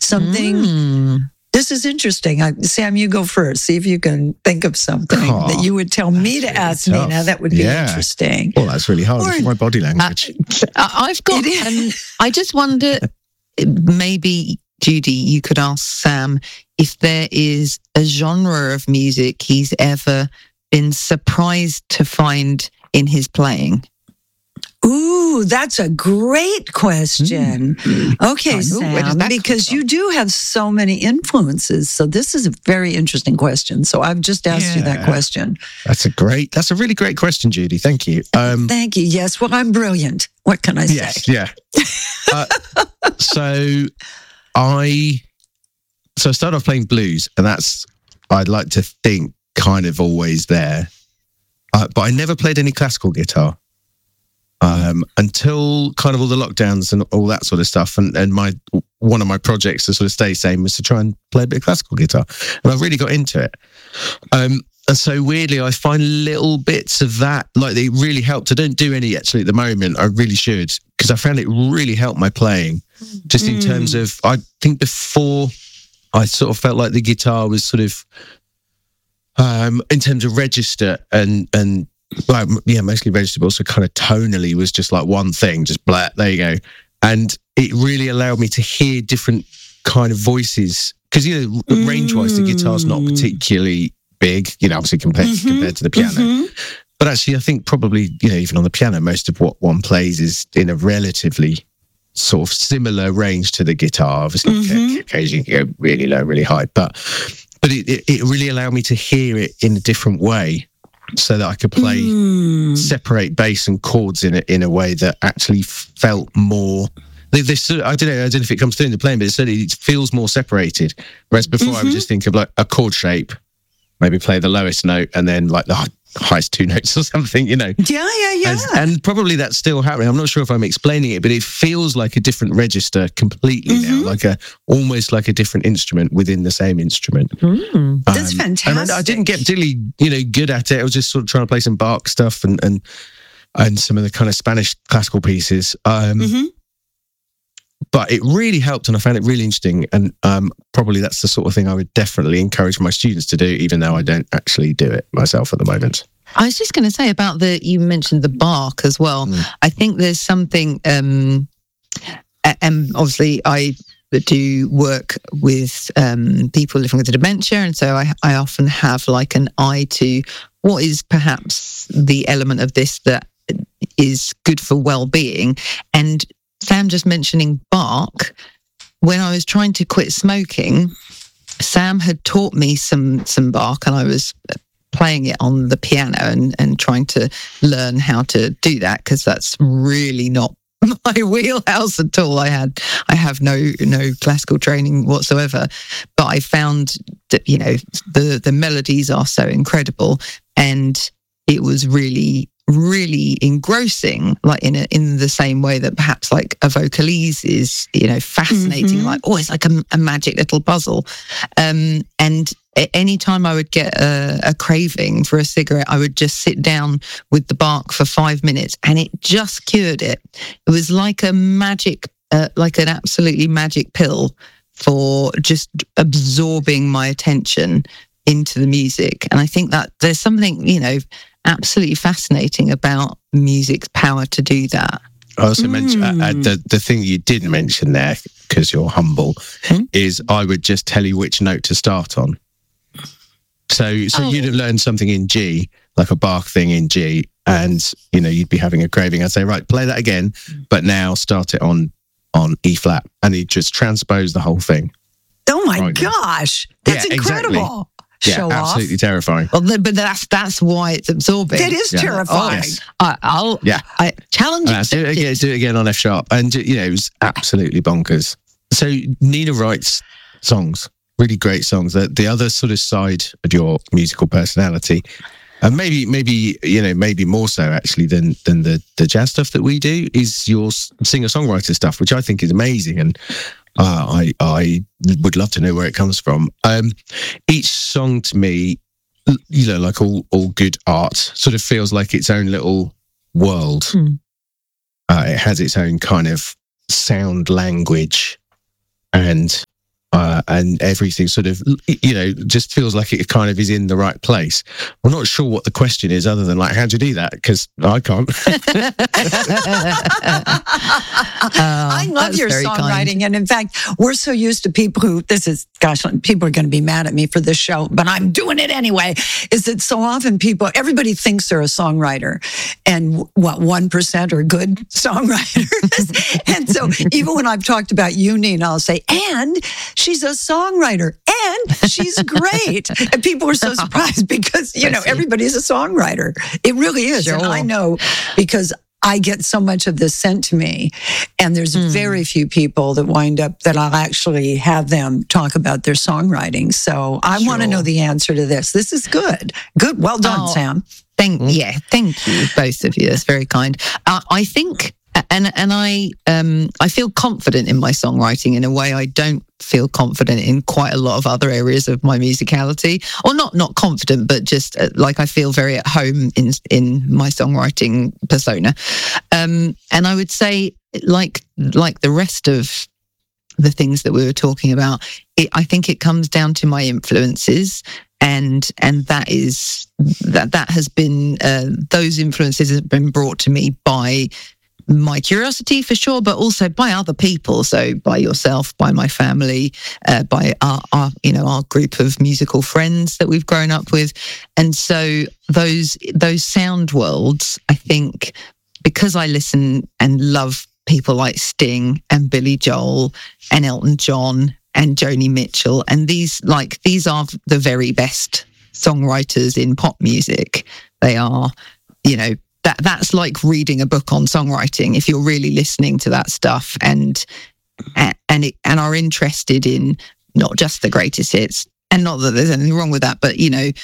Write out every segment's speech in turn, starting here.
Something. This is interesting. Sam, you go first. See if you can think of something that you would tell me to ask Nina. That would be interesting. Well, that's really hard. Look at my body language. I've got, I just wonder, maybe, Judy, you could ask Sam if there is a genre of music he's ever been surprised to find in his playing. Ooh, that's a great question. Okay, Sam, because you do have so many influences. So this is a very interesting question. So I've just asked you that question. That's a really great question, Judy. Thank you. Thank you. Yes, well, I'm brilliant. What can I say? Yes, yeah. So I started off playing blues, and that's, I'd like to think, kind of always there. But I never played any classical guitar. Until kind of all the lockdowns and all that sort of stuff, and one of my projects to sort of stay sane was to try and play a bit of classical guitar, and I really got into it. And so weirdly, I find little bits of that, like they really helped. I don't do any actually at the moment. I really should, because I found it really helped my playing. Just in terms of, I think before I sort of felt like the guitar was sort of, in terms of register and. Well, yeah, mostly register, but also kind of tonally was just like one thing, just blah, there you go. And it really allowed me to hear different kind of voices. Because, range-wise, the guitar's not particularly big, obviously compared to the piano. But actually, I think probably, even on the piano, most of what one plays is in a relatively sort of similar range to the guitar. Obviously, occasionally you can go really low, really high. But it really allowed me to hear it in a different way, so that I could play separate bass and chords in a way that actually felt more. I don't know if it comes through in the playing, but it feels more separated. Whereas before, I would just think of like a chord shape, maybe play the lowest note and then like the highest two notes or something, Yeah. And probably that's still happening. I'm not sure if I'm explaining it, but it feels like a different register completely now, almost like a different instrument within the same instrument. That's fantastic. And I didn't get particularly, good at it. I was just sort of trying to play some Bach stuff and some of the kind of Spanish classical pieces. But it really helped, and I found it really interesting. And probably that's the sort of thing I would definitely encourage my students to do, even though I don't actually do it myself at the moment. I was just going to say about you mentioned the Bach as well. I think there's something, and obviously I do work with people living with dementia, and so I often have like an eye to what is perhaps the element of this that is good for well-being. And Sam just mentioning Bach, when I was trying to quit smoking, Sam had taught me some Bach, and I was playing it on the piano and trying to learn how to do that, because that's really not my wheelhouse at all. I have no classical training whatsoever, but I found that the melodies are so incredible, and it was really engrossing, like in the same way that perhaps like a vocalise is fascinating, like it's like a magic little puzzle. And any time I would get a craving for a cigarette, I would just sit down with the Bach for 5 minutes, and it just cured it. It was like a magic, like an absolutely magic pill for just absorbing my attention into the music. And I think that there's something, absolutely fascinating about music's power to do that. I also mentioned the thing you didn't mention there, because you're humble, is I would just tell you which note to start on. So you'd have learned something in G, like a Bach thing in G, and you'd be having a craving. I'd say, right, play that again, but now start it on E flat, and he'd just transpose the whole thing. Oh my gosh, that's incredible. Exactly. Show off. Absolutely terrifying. Well, but that's why it's absorbing. It is terrifying. Oh, yes. I challenge you. Do it again on F sharp, and it was absolutely bonkers. So Nina writes songs, really great songs. The other sort of side of your musical personality, and maybe more so actually than the jazz stuff that we do, is your singer-songwriter stuff, which I think is amazing. And I would love to know where it comes from. Each song to me, like all good art, sort of feels like its own little world. It has its own kind of sound language, and and everything sort of, just feels like it kind of is in the right place. I'm not sure what the question is other than like, how'd you do that? Because I can't. I love your songwriting. And in fact, we're so used to people who, people are going to be mad at me for this show, but I'm doing it anyway, is that so often everybody thinks they're a songwriter, and 1% are good songwriters. And so even when I've talked about you, Nina, I'll say, and she's a songwriter, and she's great. And people are so surprised because, everybody's a songwriter. It really is. Sure. And I know because I get so much of this sent to me, and there's very few people that wind up that I'll actually have them talk about their songwriting. So I want to know the answer to this. This is good. Good. Well done, Sam. Thank you, both of you. That's very kind. I think, and I feel confident in my songwriting in a way I don't feel confident in quite a lot of other areas of my musicality, or not confident, but just like I feel very at home in my songwriting persona. And I would say, like the rest of the things that we were talking about, I think it comes down to my influences. And that has been those influences have been brought to me by my curiosity for sure, but also by other people. So by yourself, by my family, by our group of musical friends that we've grown up with. And so those sound worlds, I think, because I listen and love people like Sting and Billy Joel and Elton John and Joni Mitchell, and these are the very best songwriters in pop music. They are, that's like reading a book on songwriting. If you're really listening to that stuff and are interested in not just the greatest hits, and not that there's anything wrong with that, but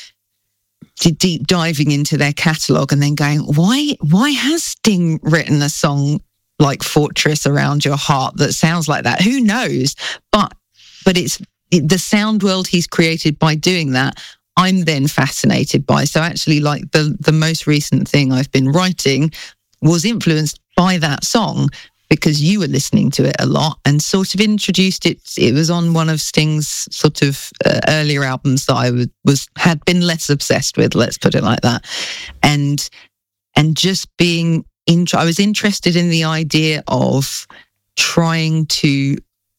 deep diving into their catalogue and then going, why has Sting written a song like Fortress Around Your Heart that sounds like that? Who knows? But it's the sound world he's created by doing that, I'm then fascinated by. So actually, like the most recent thing I've been writing was influenced by that song, because you were listening to it a lot and sort of introduced it. It was on one of Sting's sort of earlier albums that I had been less obsessed with, let's put it like that. And just being I was interested in the idea of trying to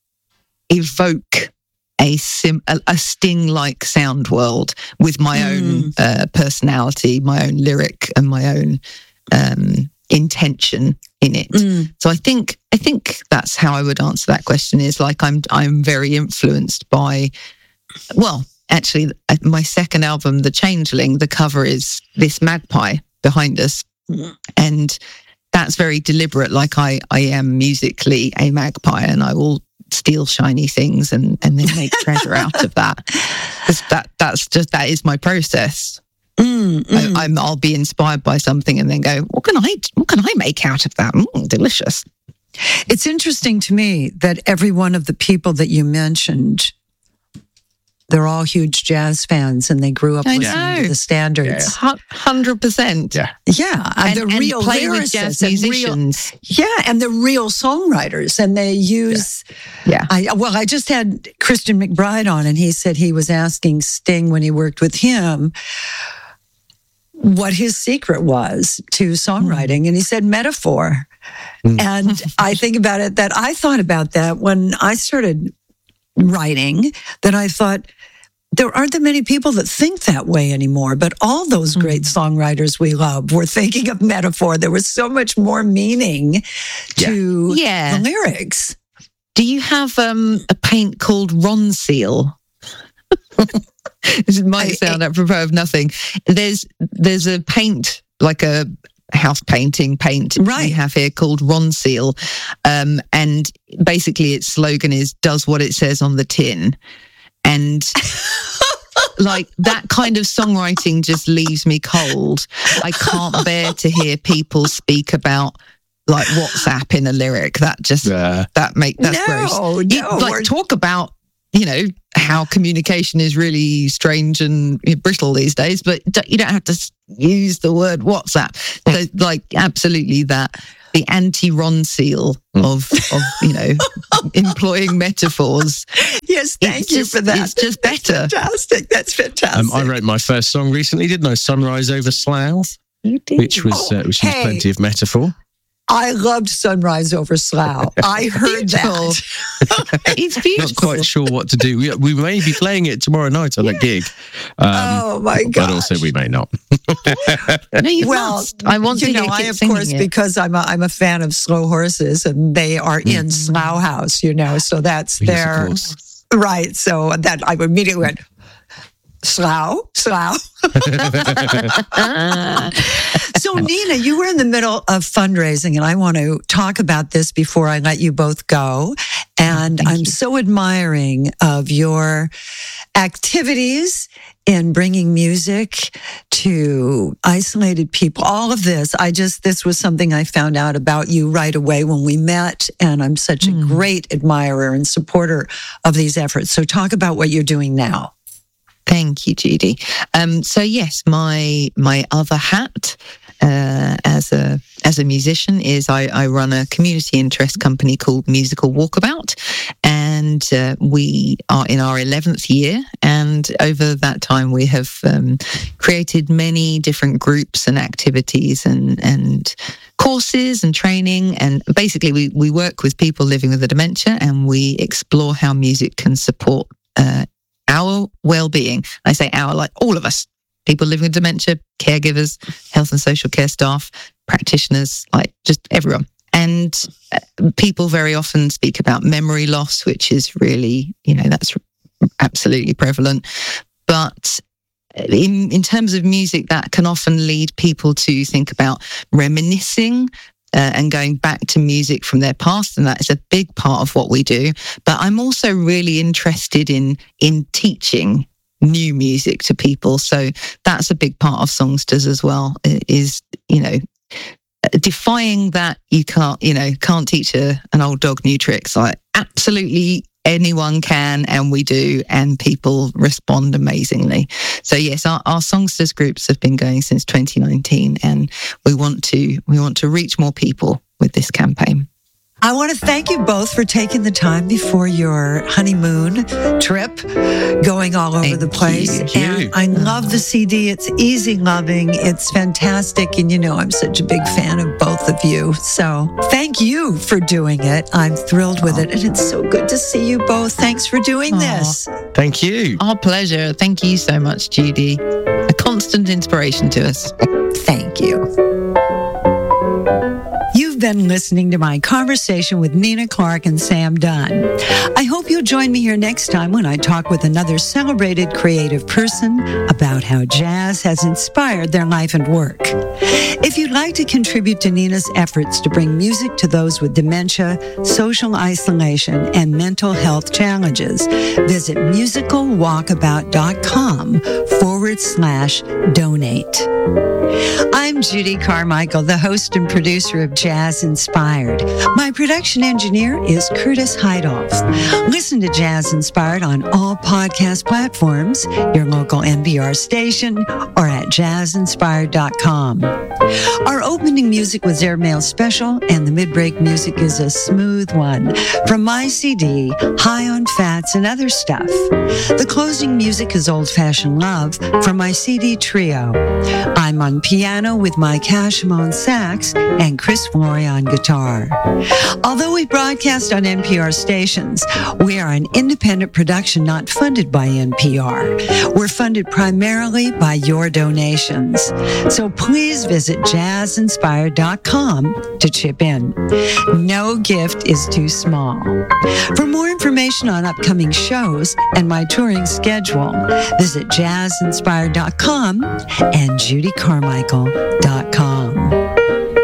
evoke a Sting-like sound world with my own personality, my own lyric, and my own intention in it. So I think that's how I would answer that question. Is like I'm very influenced by. Well, actually, my second album, The Changeling, the cover is this magpie behind us, and that's very deliberate. Like I am musically a magpie, and I will steal shiny things and then make treasure out of that. That is my process. I'll be inspired by something and then go, what can I make out of that? Delicious. It's interesting to me that every one of the people that you mentioned, they're all huge jazz fans, and they grew up listening to the standards. 100%. Yeah. And the real play with jazz musicians. And the real songwriters. And they use... I just had Christian McBride on, and he said he was asking Sting when he worked with him what his secret was to songwriting. And he said metaphor. And I think about it, that I thought about that when I started writing, that I thought, there aren't that many people that think that way anymore. But all those great songwriters we love were thinking of metaphor. There was so much more meaning to the lyrics. Do you have a paint called Ronseal? This might sound apropos of nothing. There's a paint, like a house painting paint we have here called Ronseal. And basically its slogan is, does what it says on the tin. And like that kind of songwriting just leaves me cold. I can't bear to hear people speak about like WhatsApp in a lyric. That just that's gross. Like talk about, how communication is really strange and brittle these days, but you don't have to use the word WhatsApp. So, like, absolutely that. the anti-Ron seal of employing metaphors. Yes, thank you for that. It's just better. That's fantastic. I wrote my first song recently, didn't I? Sunrise over Slough, which was plenty of metaphor. I loved Sunrise over Slough. I heard that. It's beautiful. Not quite sure what to do. We may be playing it tomorrow night on a gig. Oh my God! But also we may not. No, you must. I want to hear I, kids of singing course, it. because I'm a fan of Slow Horses, and they are in Slough House. So that's their right. So that I immediately went. Slough. So Nina, you were in the middle of fundraising, and I want to talk about this before I let you both go. And I'm so admiring of your activities in bringing music to isolated people. All of this, this was something I found out about you right away when we met, and I'm such a great admirer and supporter of these efforts. So talk about what you're doing now. Thank you, Judy. So yes, my other hat as a musician is I run a community interest company called Musical Walkabout, and we are in our 11th year. And over that time, we have created many different groups and activities and courses and training. And basically, we work with people living with a dementia, and we explore how music can support our well-being. I say our, like all of us, people living with dementia, caregivers, health and social care staff, practitioners, like just everyone. And people very often speak about memory loss, which is really, that's absolutely prevalent. But in terms of music, that can often lead people to think about reminiscing and going back to music from their past, and that is a big part of what we do. But I'm also really interested in teaching new music to people. So that's a big part of Songsters as well, is, defying that you can't teach an old dog new tricks. Like absolutely anyone can, and we do, and people respond amazingly. So yes, our Songsters groups have been going since 2019, and we want to reach more people with this campaign. I want to thank you both for taking the time before your honeymoon trip, going all over the place. And I love the CD. It's easy loving. It's fantastic. And I'm such a big fan of both of you. So thank you for doing it. I'm thrilled with it. And it's so good to see you both. Thanks for doing this. Thank you. Our pleasure. Thank you so much, Judy. A constant inspiration to us. Thank you. You've been listening to my conversation with Nina Clark and Sam Dunn. I hope you'll join me here next time when I talk with another celebrated creative person about how jazz has inspired their life and work. If you'd like to contribute to Nina's efforts to bring music to those with dementia, social isolation, and mental health challenges, visit musicalwalkabout.com/donate. I'm Judy Carmichael, the host and producer of Jazz Inspired. My production engineer is Curtis Heidoff. Listen to Jazz Inspired on all podcast platforms, your local NPR station, or at jazzinspired.com. Our opening music was Airmail Special, and the mid-break music is a smooth one from my CD, High on Fats and Other Stuff. The closing music is Old Fashioned Love from my CD Trio. I'm on piano with Mike Hashem on sax and Chris Flory on guitar. Although we broadcast on NPR stations, we are an independent production not funded by NPR. We're funded primarily by your donations. So please visit jazzinspired.com to chip in. No gift is too small. For more information on upcoming shows and my touring schedule, visit jazzinspired.com and judycarmichael.com.